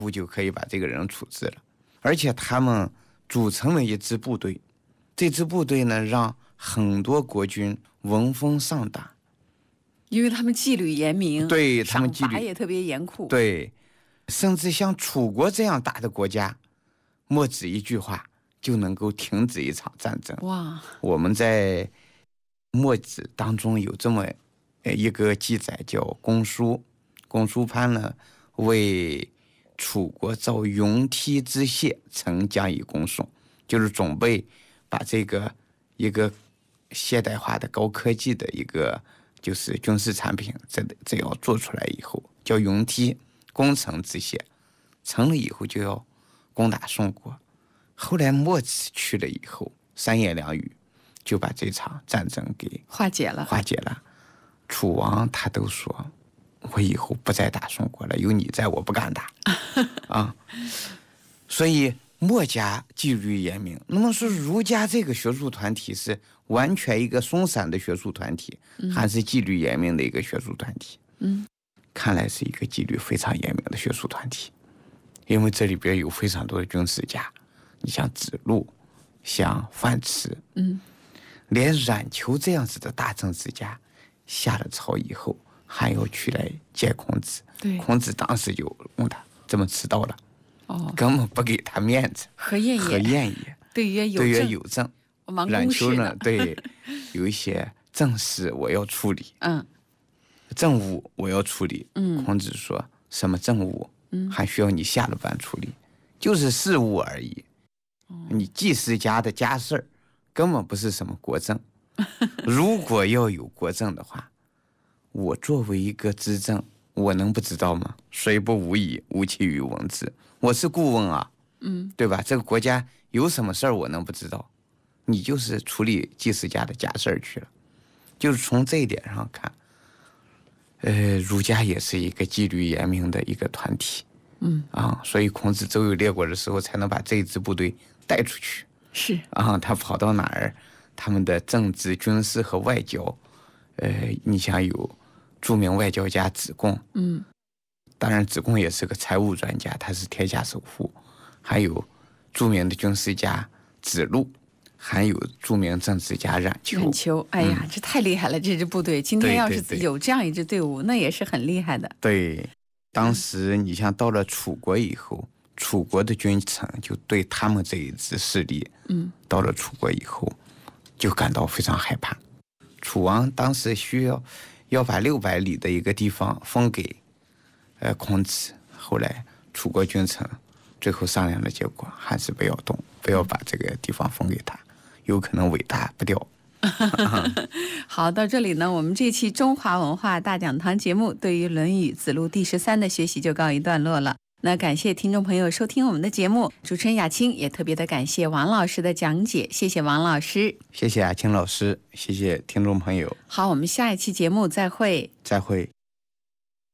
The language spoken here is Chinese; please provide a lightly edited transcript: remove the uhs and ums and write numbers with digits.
就可以把这个人处置了。而且他们组成了一支部队，这支部队呢，让很多国军闻风丧胆， 因为他们纪律严明， 对，他们纪律赏罚也特别严酷， 对，甚至像楚国这样大的国家，墨子一句话就能够停止一场战争。 哇！ 我们在墨子当中有这么一个记载，叫公叔。公叔潘呢，为楚国造云梯之械，曾将以供送，就是准备把这个一个现代化的高科技的一个就是军事产品，这要做出来以后，叫云梯攻城之械，成了以后就要攻打宋国。后来墨子去了以后，三言两语就把这场战争给化解了。 楚王他都说，我以后不再打宋国了，有你在我不敢打啊。所以墨家纪律严明。那么说儒家这个学术团体是完全一个松散的学术团体，还是纪律严明的一个学术团体？看来是一个纪律非常严明的学术团体，因为这里边有非常多的军事家，你像子路，像范迟，连冉求这样子的大政治家，下了朝以后还要去来见孔子。孔子当时就问他怎么迟到了，根本不给他面子。 何晏也， 对曰有政， 冉求呢，对，有一些政事我要处理，政务我要处理。孔子说什么政务，还需要你下了班处理，就是事务而已。你祭司家的家事儿，根本不是什么国政。如果要有国政的话，我作为一个知政，我能不知道吗？虽不无以无其于文之，我是顾问啊，对吧？这个国家有什么事儿我能不知道？你就是处理祭司家的家事儿去了。就是从这一点上看，儒家也是一个纪律严明的一个团体。所以孔子周游列国的时候，才能把这一支部队带出去。 是他跑到哪儿，他们的政治、军事和外交，你想有著名外交家子贡，当然子贡也是个财务专家，他是天下首富，还有著名的军事家子路，还有著名政治家冉求。 哎呀，这太厉害了！这支部队今天要是有这样一支队伍，那也是很厉害的。 对，当时你像到了楚国以后，楚国的君臣就对他们这一支势力，到了楚国以后，就感到非常害怕。楚王当时需要把600里的一个地方封给孔子，后来楚国君臣最后商量的结果还是不要动，不要把这个地方封给他，有可能尾大不掉。 好，到这里呢，我们这期中华文化大讲堂节目对于《论语·子路》第13的学习就告一段落了。那感谢听众朋友收听我们的节目，主持人雅青也特别的感谢王老师的讲解，谢谢王老师。 谢谢雅青老师，谢谢听众朋友。 好，我们下一期节目再会。 再会。